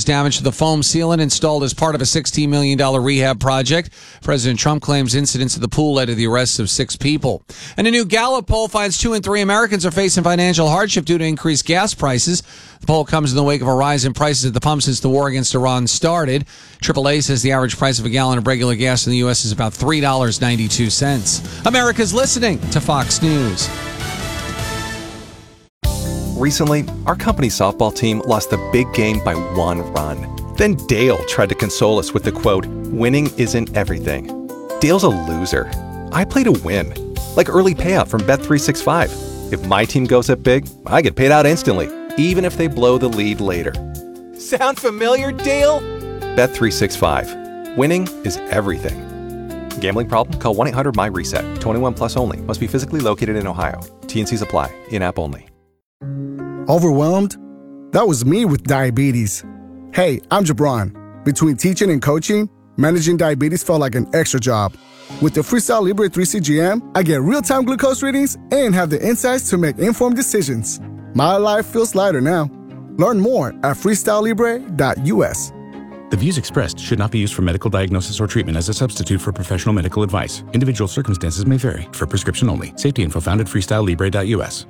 damage to the foam sealant installed as part of a $16 million rehab project. President Trump claims incidents at the pool led to the arrests of 6 people. And a new Gallup poll finds 2 in 3 Americans are facing financial hardship due to increased gas prices. The poll comes in the wake of a rise in prices at the pump since the war against Iran started. AAA says the average price of a gallon of regular gas in the U.S. is about $3.92. America's listening to Fox News. Recently, our company softball team lost the big game by 1 run. Then Dale tried to console us with the quote, "Winning isn't everything." Dale's a loser. I play to win. Like early payout from Bet365. If my team goes up big, I get paid out instantly, even if they blow the lead later. Sound familiar, Dale? Bet365. Winning is everything. Gambling problem? Call 1-800-MY-RESET. 21 plus only. Must be physically located in Ohio. T&Cs apply. In-app only. Overwhelmed? That was me with diabetes. Hey, I'm Jabron. Between teaching and coaching, managing diabetes felt like an extra job. With the Freestyle Libre 3 CGM, I get real-time glucose readings and have the insights to make informed decisions. My life feels lighter now. Learn more at freestylelibre.us. The views expressed should not be used for medical diagnosis or treatment as a substitute for professional medical advice. Individual circumstances may vary. For prescription only. Safety info found at freestylelibre.us.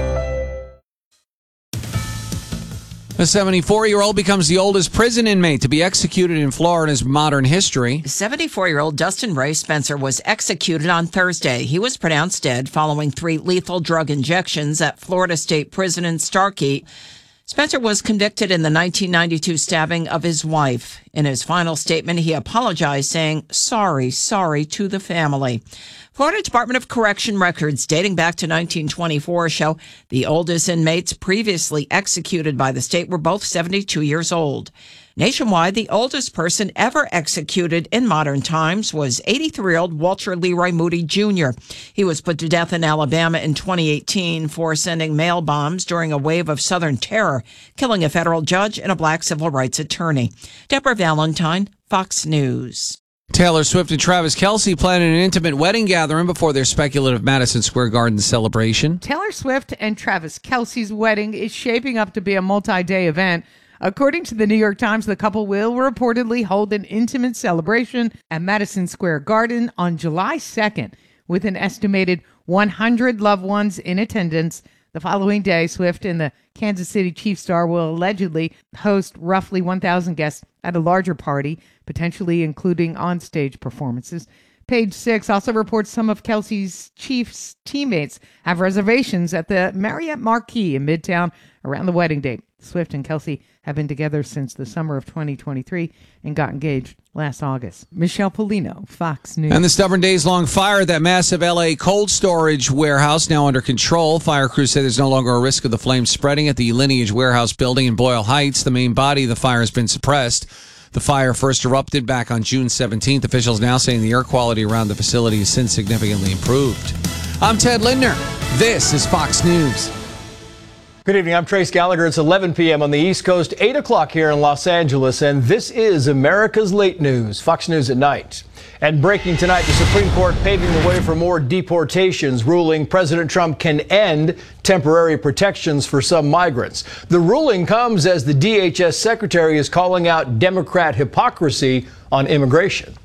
A 74-year-old becomes the oldest prison inmate to be executed in Florida's modern history. 74-year-old Dustin Ray Spencer was executed on Thursday. He was pronounced dead following 3 lethal drug injections at Florida State Prison in Starkey. Spencer was convicted in the 1992 stabbing of his wife. In his final statement, he apologized, saying, sorry to the family. Florida Department of Correction records dating back to 1924 show the oldest inmates previously executed by the state were both 72 years old. Nationwide, the oldest person ever executed in modern times was 83-year-old Walter Leroy Moody Jr. He was put to death in Alabama in 2018 for sending mail bombs during a wave of Southern terror, killing a federal judge and a black civil rights attorney. Deborah Valentine, Fox News. Taylor Swift and Travis Kelce planning an intimate wedding gathering before their speculative Madison Square Garden celebration. Taylor Swift and Travis Kelce's wedding is shaping up to be a multi-day event. According to the New York Times, the couple will reportedly hold an intimate celebration at Madison Square Garden on July 2nd, with an estimated 100 loved ones in attendance. The following day, Swift and the Kansas City Chiefs star will allegedly host roughly 1,000 guests at a larger party, potentially including on-stage performances. Page 6 also reports some of Kelce's Chiefs teammates have reservations at the Marriott Marquis in Midtown around the wedding date. Swift and Kelce have been together since the summer of 2023 and got engaged last August. Michelle Polino, Fox News. And the stubborn days-long fire at that massive L.A. cold storage warehouse now under control. Fire crews say there's no longer a risk of the flames spreading at the Lineage Warehouse building in Boyle Heights. The main body of the fire has been suppressed. The fire first erupted back on June 17th. Officials now saying the air quality around the facility has since significantly improved. I'm Ted Lindner. This is Fox News. Good evening. I'm Trace Gallagher. It's 11 p.m. on the East Coast, 8 o'clock here in Los Angeles, and this is America's Late News, Fox News at Night. And breaking tonight, the Supreme Court paving the way for more deportations, ruling President Trump can end temporary protections for some migrants. The ruling comes as the DHS secretary is calling out Democrat hypocrisy on immigration.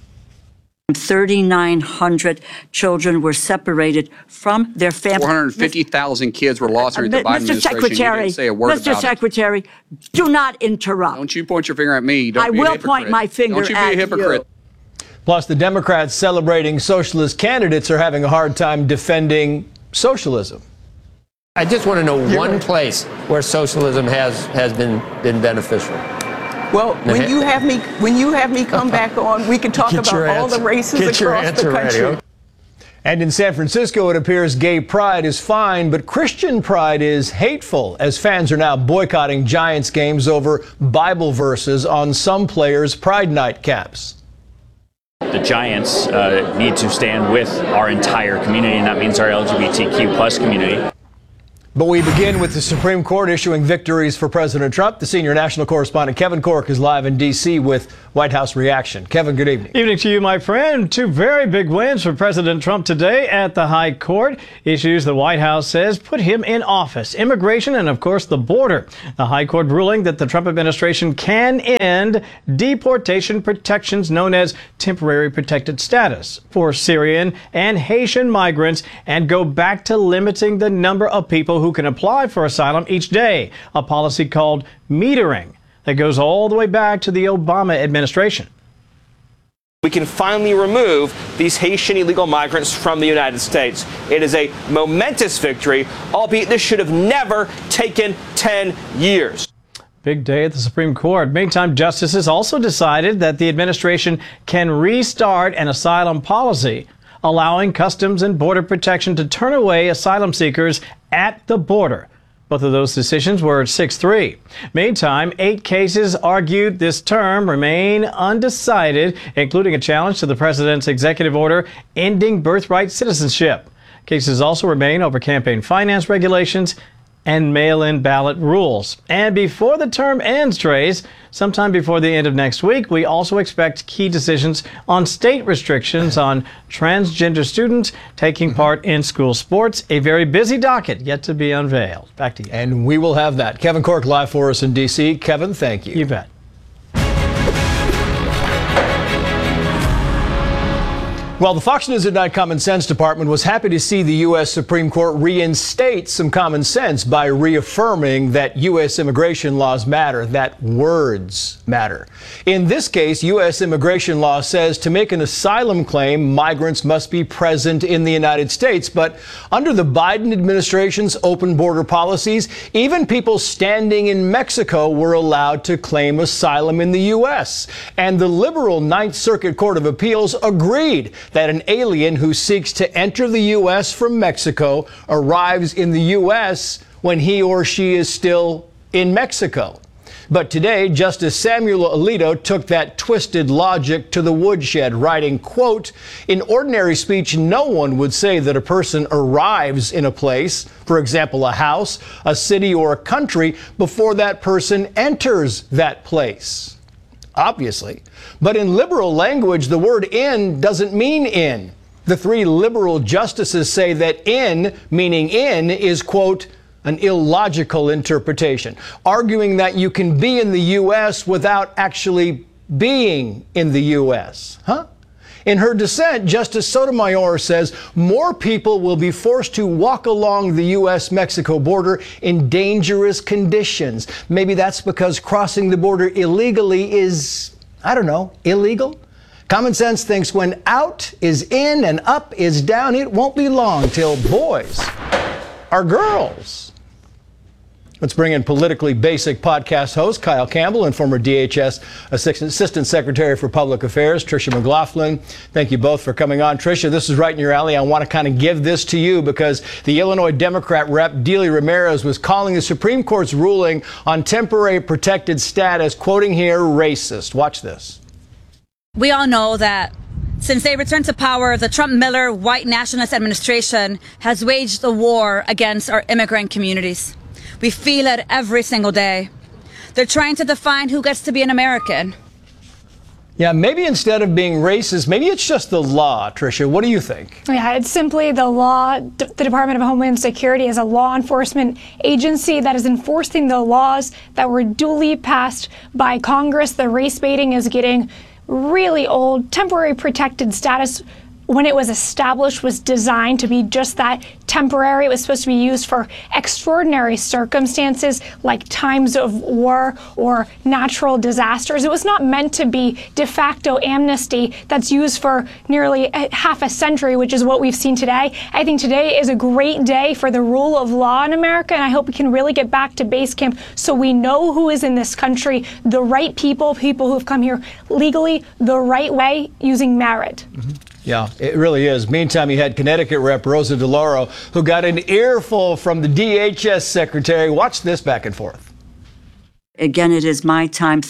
3,900 children were separated from their families. 450,000 kids were lost during the Biden administration. You didn't say a word about it. Mr. Secretary, do not interrupt. Don't you point your finger at me. I will point my finger at you. Don't you be a hypocrite. Plus, the Democrats celebrating socialist candidates are having a hard time defending socialism. I just want to know one place where socialism has been beneficial. Well, when you have me come back on, we can talk about all the races across the country. And in San Francisco, it appears gay pride is fine, but Christian pride is hateful, as fans are now boycotting Giants games over Bible verses on some players' Pride Night caps. The Giants need to stand with our entire community, and that means our LGBTQ plus community. But we begin with the Supreme Court issuing victories for President Trump. The senior national correspondent Kevin Corke is live in D.C. with White House reaction. Kevin, good evening. Evening to you, my friend. Two very big wins for President Trump today at the High Court. Issues the White House says put him in office. Immigration and, of course, the border. The High Court ruling that the Trump administration can end deportation protections known as temporary protected status for Syrian and Haitian migrants and go back to limiting the number of people who can apply for asylum each day, a policy called metering that goes all the way back to the Obama administration. We can finally remove these Haitian illegal migrants from the United States. It is a momentous victory, albeit this should have never taken 10 years. Big day at the Supreme Court. Meantime, justices also decided that the administration can restart an asylum policy, allowing Customs and Border Protection to turn away asylum seekers at the border. Both of those decisions were 6-3. Meantime, 8 cases argued this term remain undecided, including a challenge to the president's executive order ending birthright citizenship. Cases also remain over campaign finance regulations and mail-in ballot rules. And before the term ends, Trace, sometime before the end of next week, we also expect key decisions on state restrictions on transgender students taking part in school sports. A very busy docket yet to be unveiled. Back to you. And we will have that. Kevin Corke live for us in D.C. Kevin, thank you. You bet. Well, the Fox News at Night Common Sense Department was happy to see the U.S. Supreme Court reinstate some common sense by reaffirming that U.S. immigration laws matter, that words matter. In this case, U.S. immigration law says to make an asylum claim, migrants must be present in the United States. But under the Biden administration's open border policies, even people standing in Mexico were allowed to claim asylum in the U.S. And the liberal Ninth Circuit Court of Appeals agreed that an alien who seeks to enter the U.S. from Mexico arrives in the U.S. when he or she is still in Mexico. But today, Justice Samuel Alito took that twisted logic to the woodshed, writing, quote, in ordinary speech, no one would say that a person arrives in a place, for example, a house, a city, or a country, before that person enters that place. Obviously. But in liberal language, the word in doesn't mean in. The 3 liberal justices say that in, meaning in, is, quote, an illogical interpretation, arguing that you can be in the U.S. without actually being in the U.S. Huh? In her dissent, Justice Sotomayor says more people will be forced to walk along the U.S.-Mexico border in dangerous conditions. Maybe that's because crossing the border illegally is, I don't know, illegal? Common sense thinks when out is in and up is down, it won't be long till boys are girls. Let's bring in Politically Basic podcast host Kyle Campbell and former DHS Assistant Secretary for Public Affairs, Tricia McLaughlin. Thank you both for coming on. Tricia, this is right in your alley. I want to kind of give this to you because the Illinois Democrat Rep. Dealey Ramirez was calling the Supreme Court's ruling on temporary protected status, quoting here, racist. Watch this. We all know that since they returned to power, the Trump-Miller white nationalist administration has waged a war against our immigrant communities. We feel it every single day. They're trying to define who gets to be an American. Yeah, maybe instead of being racist, maybe it's just the law, Tricia. What do you think? Yeah, it's simply the law. The Department of Homeland Security is a law enforcement agency that is enforcing the laws that were duly passed by Congress. The race baiting is getting really old. Temporary protected status, when it was established, was designed to be just that, temporary. It was supposed to be used for extraordinary circumstances like times of war or natural disasters. It was not meant to be de facto amnesty that's used for nearly half a century, which is what we've seen today. I think today is a great day for the rule of law in America, and I hope we can really get back to base camp so we know who is in this country, the right people who have come here legally, the right way, using merit. Mm-hmm. Yeah, it really is. Meantime, you had Connecticut Rep. Rosa DeLauro, who got an earful from the DHS secretary. Watch this back and forth. Again, it is my time.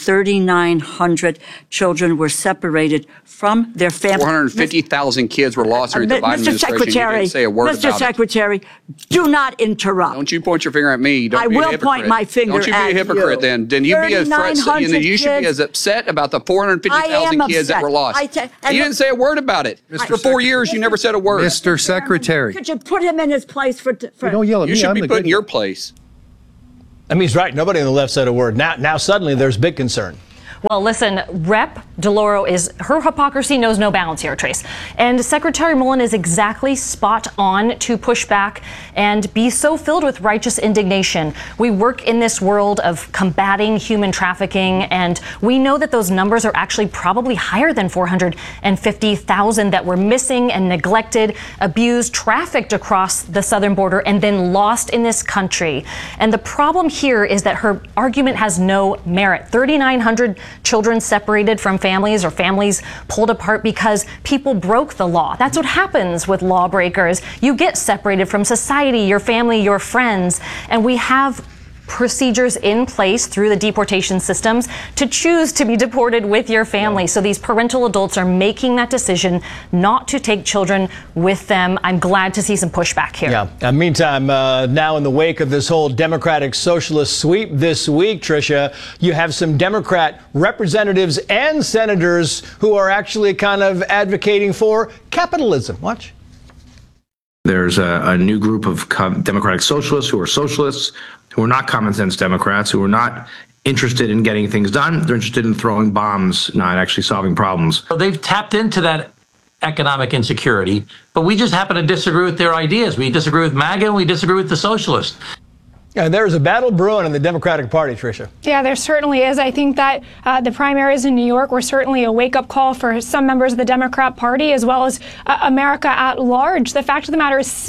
3,900 children were separated from their families. 450,000 kids were lost during the Biden administration. You didn't say a word about it. Mr. Secretary, do not interrupt. Don't you point your finger at me. Don't I be a will hypocrite. point my finger at you. Don't you be a hypocrite then. Then you be a threat. You should be as upset about the 450,000 kids that were lost. You didn't say a word about it. For 4 years, you never said a word. Mr. Secretary. Could you put him in his place for don't yell at me. You should be put in your place. I mean, he's right. Nobody on the left said a word. Now suddenly there's big concern. Well, listen, Rep. DeLauro her hypocrisy knows no bounds here, Trace. And Secretary Mullen is exactly spot on to push back and be so filled with righteous indignation. We work in this world of combating human trafficking, and we know that those numbers are actually probably higher than 450,000 that were missing and neglected, abused, trafficked across the southern border, and then lost in this country. And the problem here is that her argument has no merit. 3,900 children separated from families or families pulled apart because people broke the law. That's what happens with lawbreakers. You get separated from society, your family, your friends, and we have procedures in place through the deportation systems to choose to be deported with your family. So these parental adults are making that decision not to take children with them. I'm glad to see some pushback here. Yeah. Meantime, now in the wake of this whole Democratic socialist sweep this week, Tricia, you have some Democrat representatives and senators who are actually kind of advocating for capitalism. Watch. There's a new group of Democratic socialists who are not common sense Democrats, who are not interested in getting things done. They're interested in throwing bombs, not actually solving problems. So they've tapped into that economic insecurity, but we just happen to disagree with their ideas. We disagree with MAGA and we disagree with the socialists. And there's a battle brewing in the Democratic Party, Tricia. Yeah, there certainly is. I think that the primaries in New York were certainly a wake-up call for some members of the Democrat Party, as well as America at large. The fact of the matter is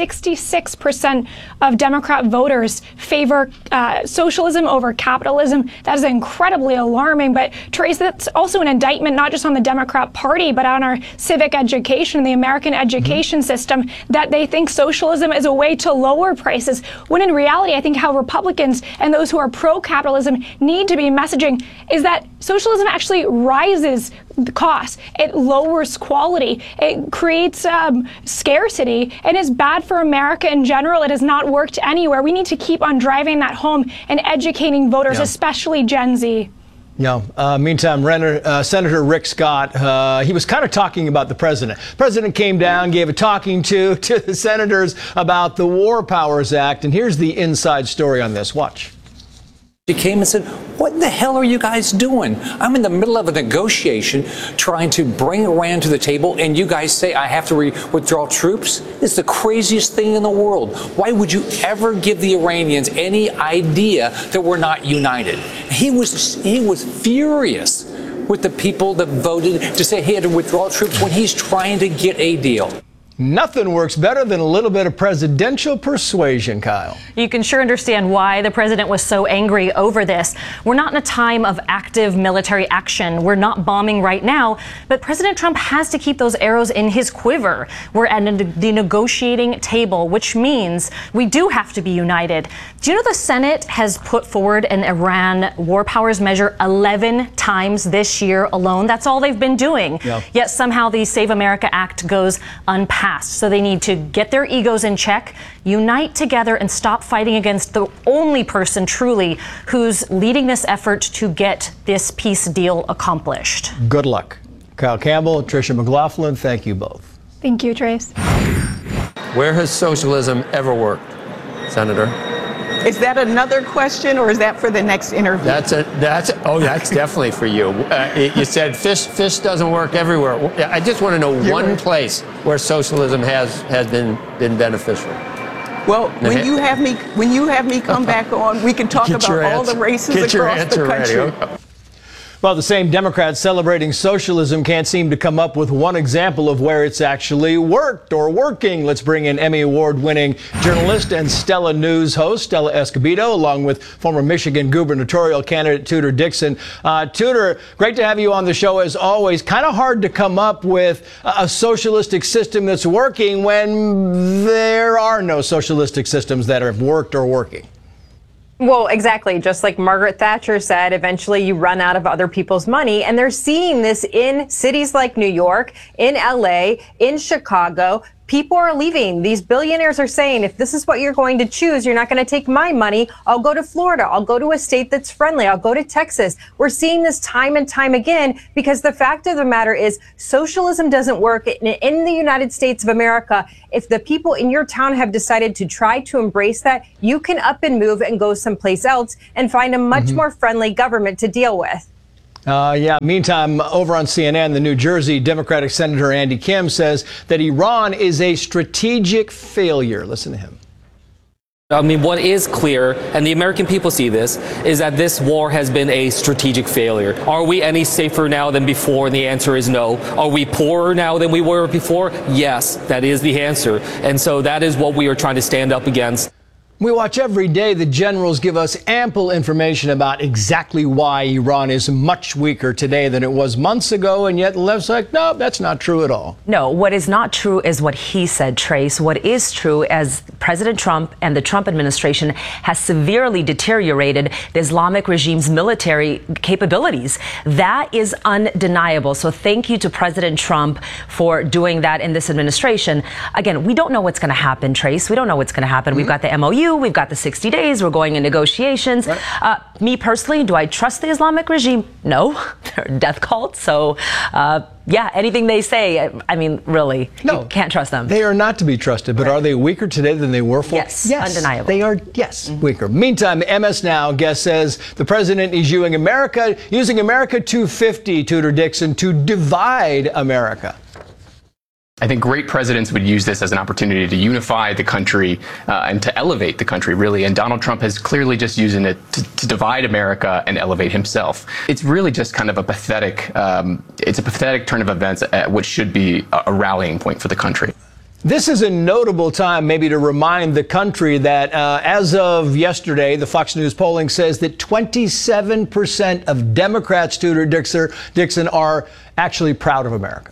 66% of Democrat voters favor socialism over capitalism. That is incredibly alarming. But, Trace, that's also an indictment not just on the Democrat Party, but on our civic education, the American education system, that they think socialism is a way to lower prices, when in reality, I think how Republicans and those who are pro-capitalism need to be messaging is that socialism actually rises the costs. It lowers quality. It creates scarcity and is bad for America in general. It has not worked anywhere. We need to keep on driving that home and educating voters, especially Gen Z. Meantime, Senator Rick Scott, he was kind of talking about the president. The president came down, gave a talking to the senators about the War Powers Act. And here's the inside story on this. Watch. He came and said, what the hell are you guys doing? I'm in the middle of a negotiation trying to bring Iran to the table, and you guys say I have to withdraw troops? It's the craziest thing in the world. Why would you ever give the Iranians any idea that we're not united? He was furious with the people that voted to say he had to withdraw troops when he's trying to get a deal. Nothing works better than a little bit of presidential persuasion, Kyle. You can sure understand why the president was so angry over this. We're not in a time of active military action. We're not bombing right now, but President Trump has to keep those arrows in his quiver. We're at the negotiating table, which means we do have to be united. Do you know the Senate has put forward an Iran war powers measure 11 times this year alone? That's all they've been doing. Yet somehow the Save America Act goes unpassed. So they need to get their egos in check, unite together, and stop fighting against the only person truly who's leading this effort to get this peace deal accomplished. Good luck. Kyle Campbell, Tricia McLaughlin, thank you both. Thank you, Trace. Where has socialism ever worked, Senator? Is that another question, or is that for the next interview? That's definitely for you. You said fish doesn't work everywhere. I just want to know one place where socialism has been beneficial. Well, when you have me come back on, we can talk about all the races across the country. Well, the same Democrats celebrating socialism can't seem to come up with one example of where it's actually worked or working. Let's bring in Emmy Award-winning journalist and Stella News host Stella Escobedo, along with former Michigan gubernatorial candidate Tudor Dixon. Tudor, great to have you on the show as always. Kind of hard to come up with a socialistic system that's working when there are no socialistic systems that have worked or working. Well, exactly. Just like Margaret Thatcher said, eventually you run out of other people's money. And they're seeing this in cities like New York, in LA, in Chicago. People are leaving. These billionaires are saying, if this is what you're going to choose, you're not going to take my money. I'll go to Florida. I'll go to a state that's friendly. I'll go to Texas. We're seeing this time and time again because the fact of the matter is socialism doesn't work in the United States of America. If the people in your town have decided to try to embrace that, you can up and move and go someplace else and find a much more friendly government to deal with. Meantime, over on CNN, the New Jersey Democratic Senator Andy Kim says that Iran is a strategic failure. Listen to him. I mean, what is clear, and the American people see this, is that this war has been a strategic failure. Are we any safer now than before? And the answer is no. Are we poorer now than we were before? Yes, that is the answer. And so that is what we are trying to stand up against. We watch every day. The generals give us ample information about exactly why Iran is much weaker today than it was months ago, and yet the left's like, no, that's not true at all. No, what is not true is what he said, Trace. What is true is President Trump and the Trump administration has severely deteriorated the Islamic regime's military capabilities. That is undeniable. So thank you to President Trump for doing that in this administration. Again, we don't know what's going to happen, Trace. We don't know what's going to happen. We've got the MOU. We've got the 60 days. We're going in negotiations. Right. Me personally, do I trust the Islamic regime? No. They're a death cult. So, anything they say, I mean, really, you can't trust them. They are not to be trusted, but are they weaker today than they were? Yes, undeniable. They are, weaker. Meantime, MS Now guest says the president is using America 250, Tudor Dixon, to divide America. I think great presidents would use this as an opportunity to unify the country and to elevate the country, really. And Donald Trump has clearly just using it to divide America and elevate himself. It's really just kind of a pathetic, turn of events at which should be a rallying point for the country. This is a notable time maybe to remind the country that as of yesterday, the Fox News polling says that 27% of Democrats, Tudor Dixon, are actually proud of America.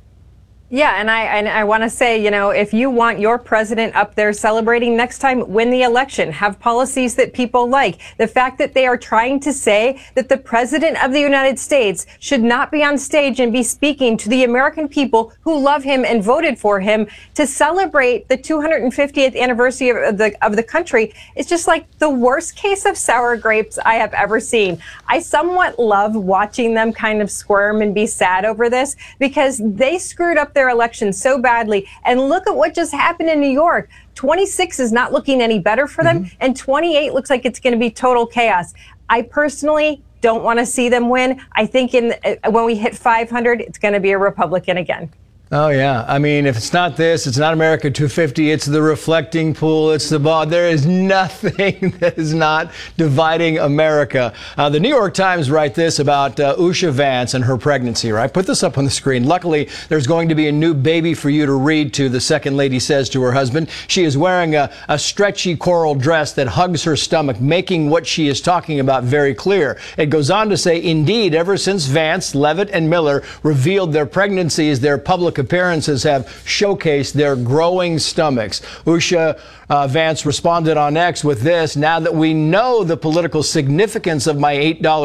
Yeah, and I want to say, if you want your president up there celebrating next time, win the election, have policies that people like. The fact that they are trying to say that the president of the United States should not be on stage and be speaking to the American people who love him and voted for him to celebrate the 250th anniversary of the country is just like the worst case of sour grapes I have ever seen. I somewhat love watching them kind of squirm and be sad over this because they screwed up their election so badly. And look at what just happened in New York. 26 is not looking any better for them, and 28 looks like it's going to be total chaos. I personally don't want to see them win. I think when we hit 500, it's going to be a Republican again. Oh, yeah. I mean, if it's not this, it's not America 250, it's the reflecting pool, it's the ball. There is nothing that is not dividing America. The New York Times write this about Usha Vance and her pregnancy, right? Put this up on the screen. Luckily, there's going to be a new baby for you to read to, the second lady says to her husband. She is wearing a stretchy coral dress that hugs her stomach, making what she is talking about very clear. It goes on to say, indeed, ever since Vance, Levitt, and Miller revealed their pregnancies, their public appearances have showcased their growing stomachs. Usha Vance responded on X with this: now that we know the political significance of my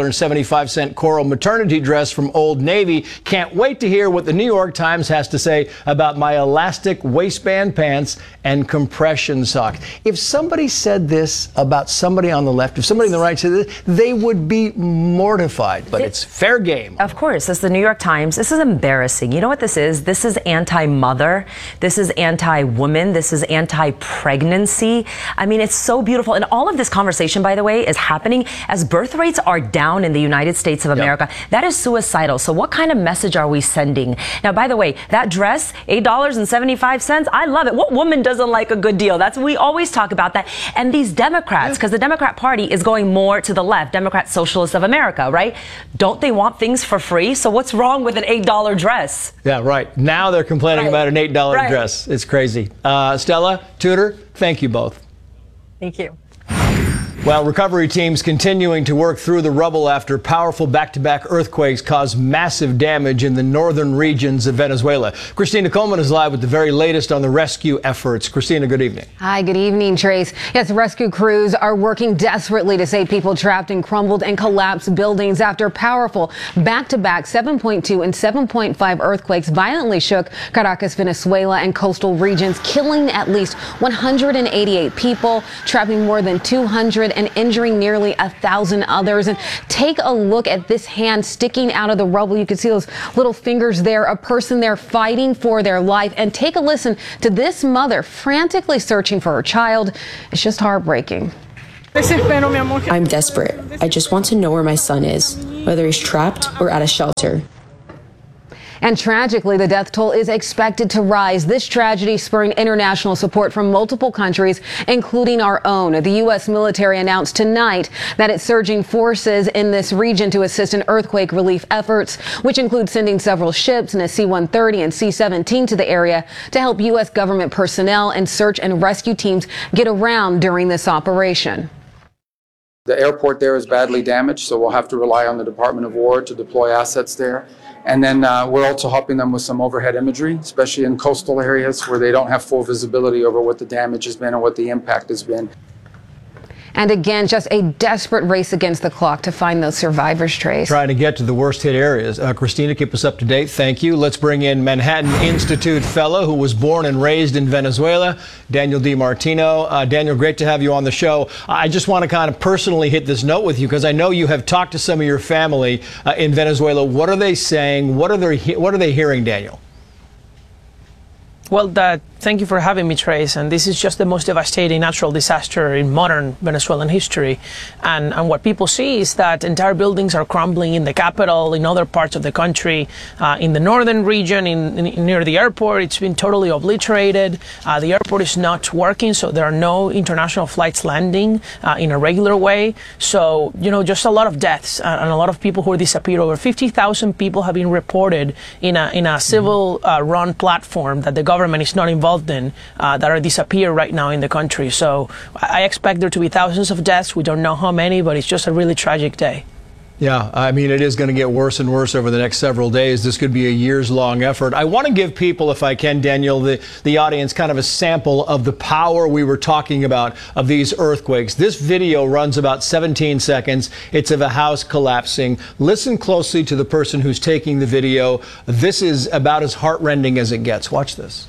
$8.75 coral maternity dress from Old Navy, can't wait to hear what the New York Times has to say about my elastic waistband pants and compression socks. If somebody said this about somebody on the left, if somebody on the right said this, they would be mortified. But it's fair game. Of course, it's the New York Times. This is embarrassing. You know what this is? This is anti-mother. This is anti-woman. This is anti-pregnancy. I mean, it's so beautiful. And all of this conversation, by the way, is happening as birth rates are down in the United States of America. Yep. That is suicidal. So what kind of message are we sending? Now, by the way, that dress, $8.75, I love it. What woman doesn't like a good deal? We always talk about that. And these Democrats, because the Democrat Party is going more to the left, Democrat Socialists of America, right? Don't they want things for free? So what's wrong with an $8 dress? Yeah, right. Now they're complaining about an $8 dress. It's crazy. Stella, Tudor, thank you both. Thank you. Well, recovery teams continuing to work through the rubble after powerful back-to-back earthquakes caused massive damage in the northern regions of Venezuela. Christina Coleman is live with the very latest on the rescue efforts. Christina, good evening. Hi, good evening, Trace. Yes, rescue crews are working desperately to save people trapped in crumbled and collapsed buildings after powerful back-to-back 7.2 and 7.5 earthquakes violently shook Caracas, Venezuela, and coastal regions, killing at least 188 people, trapping more than 200 and injuring nearly 1,000 others. And take a look at this hand sticking out of the rubble. You can see those little fingers there, a person there fighting for their life. And take a listen to this mother frantically searching for her child. It's just heartbreaking. I'm desperate. I just want to know where my son is, whether he's trapped or at a shelter. And tragically, the death toll is expected to rise. This tragedy spurring international support from multiple countries, including our own. The U.S. military announced tonight that it's surging forces in this region to assist in earthquake relief efforts, which include sending several ships and a C-130 and C-17 to the area to help U.S. government personnel and search and rescue teams get around during this operation. The airport there is badly damaged, so we'll have to rely on the Department of War to deploy assets there. And then we're also helping them with some overhead imagery, especially in coastal areas where they don't have full visibility over what the damage has been and what the impact has been. And again, just a desperate race against the clock to find those survivors, Trace. Trying to get to the worst hit areas. Christina, keep us up to date. Thank you. Let's bring in Manhattan Institute fellow who was born and raised in Venezuela, Daniel DiMartino. Daniel, great to have you on the show. I just want to kind of personally hit this note with you because I know you have talked to some of your family in Venezuela. What are they saying? What are they hearing, Daniel? Well, thank you for having me, Trace. And this is just the most devastating natural disaster in modern Venezuelan history. And what people see is that entire buildings are crumbling in the capital, in other parts of the country, in the northern region, near the airport. It's been totally obliterated. The airport is not working, so there are no international flights landing in a regular way. So, just a lot of deaths and a lot of people who disappeared. Over 50,000 people have been reported in a civil run platform that the government is not involved in that are disappeared right now in the country. So I expect there to be thousands of deaths. We don't know how many, but it's just a really tragic day. Yeah, I mean, it is going to get worse and worse over the next several days. This could be a years-long effort. I want to give people, if I can, Daniel, the audience kind of a sample of the power we were talking about of these earthquakes. This video runs about 17 seconds. It's of a house collapsing. Listen closely to the person who's taking the video. This is about as heart-rending as it gets. Watch this.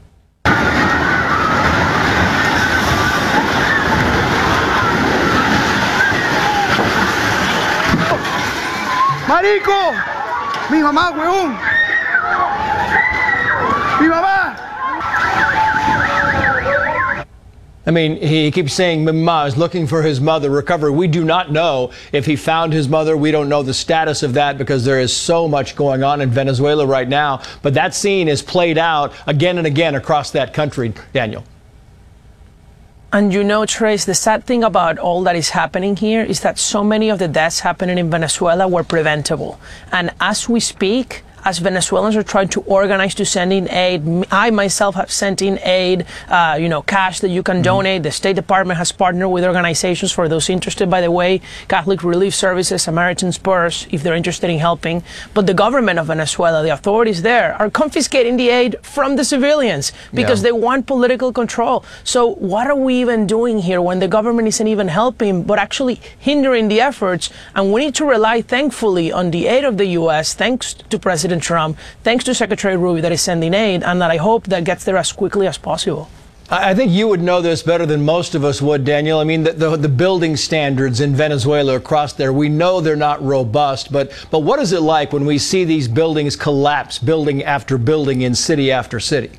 ¡Marico! ¡Mi mamá, huevón! ¡Mi mamá! I mean, he keeps saying Mama is looking for his mother. Recovery. We do not know if he found his mother. We don't know the status of that because there is so much going on in Venezuela right now. But that scene is played out again and again across that country, Daniel. And Trace, the sad thing about all that is happening here is that so many of the deaths happening in Venezuela were preventable. And as we speak, as Venezuelans are trying to organize to send in aid, I myself have sent in aid, cash that you can donate. The State Department has partnered with organizations for those interested, by the way, Catholic Relief Services, Samaritan's Purse, if they're interested in helping. But the government of Venezuela, the authorities there, are confiscating the aid from the civilians because they want political control. So what are we even doing here when the government isn't even helping, but actually hindering the efforts? And we need to rely, thankfully, on the aid of the U.S., thanks to President Trump, thanks to Secretary Rubio that is sending aid, and that I hope that gets there as quickly as possible. I think you would know this better than most of us would, Daniel. I mean, the building standards in Venezuela across there, we know they're not robust, but what is it like when we see these buildings collapse, building after building in city after city?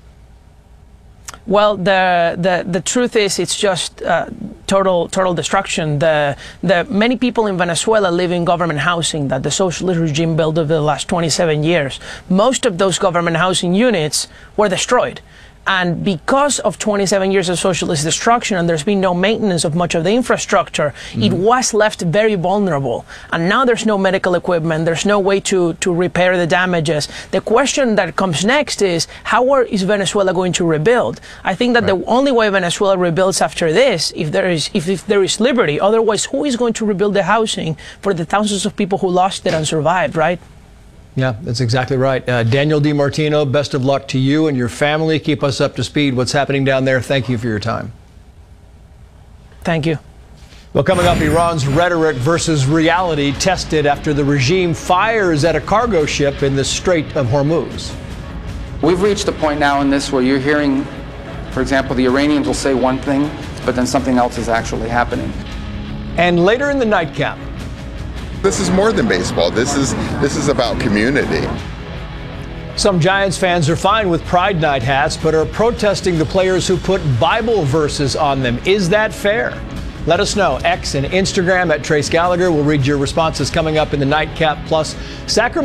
Well, the truth is, it's just total destruction. The many people in Venezuela live in government housing that the socialist regime built over the last 27 years. Most of those government housing units were destroyed. And because of 27 years of socialist destruction, and there's been no maintenance of much of the infrastructure, it was left very vulnerable. And now there's no medical equipment, there's no way to repair the damages. The question that comes next is, how is Venezuela going to rebuild? I think that the only way Venezuela rebuilds after this, if there is liberty. Otherwise, who is going to rebuild the housing for the thousands of people who lost it and survived, right? Yeah, that's exactly right. Daniel DiMartino, best of luck to you and your family. Keep us up to speed. What's happening down there? Thank you for your time. Thank you. Well, coming up, Iran's rhetoric versus reality tested after the regime fires at a cargo ship in the Strait of Hormuz. We've reached a point now in this where you're hearing, for example, the Iranians will say one thing, but then something else is actually happening. And later in the nightcap, this is more than baseball. This is about community. Some Giants fans are fine with Pride Night hats, but are protesting the players who put Bible verses on them. Is that fair? Let us know. X and Instagram at Trace Gallagher. We'll read your responses coming up in the nightcap. Plus, Sacramento